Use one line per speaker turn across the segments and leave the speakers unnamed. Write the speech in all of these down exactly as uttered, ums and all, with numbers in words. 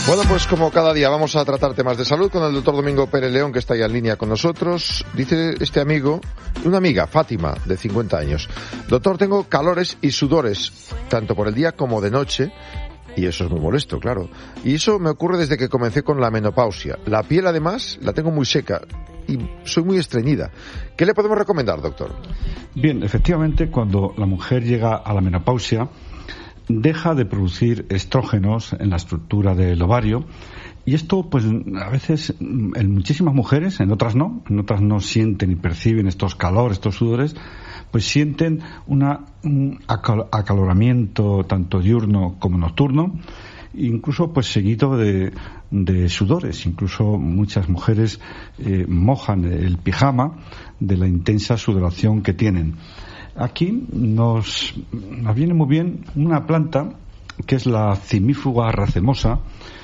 Bueno, pues como cada día vamos a tratar temas de salud con el doctor Domingo Pérez León, que está ahí en línea con nosotros. Dice este amigo, una amiga, Fátima, de cincuenta años. Doctor, tengo calores y sudores, tanto por el día como de noche, y eso es muy molesto, claro. Y eso me ocurre desde que comencé con la menopausia. La piel, además, la tengo muy seca y soy muy estreñida. ¿Qué le podemos recomendar, doctor?
Bien, efectivamente, cuando la mujer llega a la menopausia, deja de producir estrógenos en la estructura del ovario, y esto pues a veces en muchísimas mujeres, en otras no, en otras no sienten y perciben estos calores, estos sudores, pues sienten una, un acal- acaloramiento tanto diurno como nocturno, incluso pues seguido de, de sudores. Incluso muchas mujeres eh, mojan el pijama de la intensa sudoración que tienen. Aquí nos, nos viene muy bien una planta que es la Cimífuga racemosa,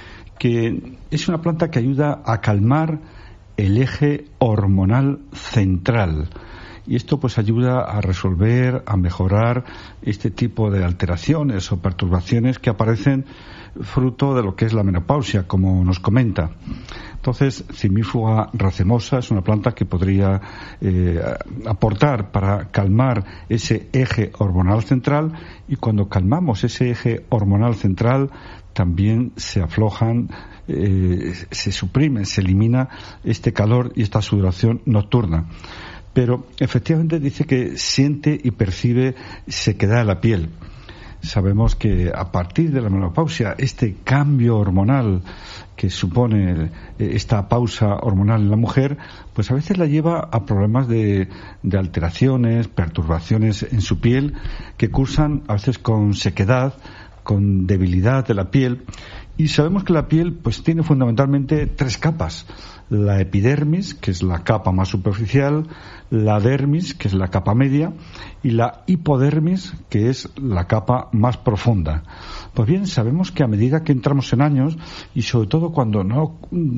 que es una planta que ayuda a calmar el eje hormonal central. Y esto pues ayuda a resolver, a mejorar este tipo de alteraciones o perturbaciones que aparecen fruto de lo que es la menopausia, como nos comenta. Entonces, Cimífuga racemosa es una planta que podría eh, aportar para calmar ese eje hormonal central, y cuando calmamos ese eje hormonal central también se aflojan, eh, se suprime, se elimina este calor y esta sudoración nocturna. Pero efectivamente dice que siente y percibe sequedad en la piel. Sabemos que a partir de la menopausia, este cambio hormonal que supone esta pausa hormonal en la mujer, pues a veces la lleva a problemas de, de alteraciones, perturbaciones en su piel, que cursan a veces con sequedad, con debilidad de la piel. Y sabemos que la piel pues tiene fundamentalmente tres capas: la epidermis, que es la capa más superficial, la dermis, que es la capa media, y la hipodermis, que es la capa más profunda. Pues bien, sabemos que a medida que entramos en años, y sobre todo cuando no,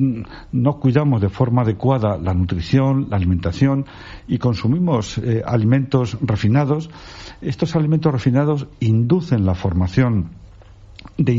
no cuidamos de forma adecuada la nutrición, la alimentación, y consumimos eh, alimentos refinados, estos alimentos refinados inducen la formación de